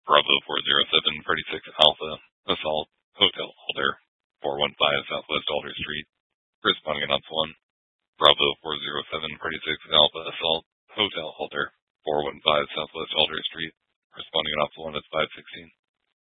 Bravo 407, Party 6 Alpha, Assault, Hotel Alder, 415 Southwest Alder Street, responding on 1. Bravo 407, Party 6 Alpha, Assault, Hotel Alder, 415 Southwest Alder Street, responding on 1 at 516.